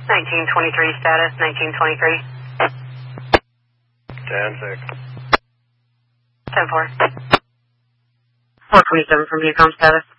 1923 status, 1923. 10-6. 10-4. 427 from Viacom status.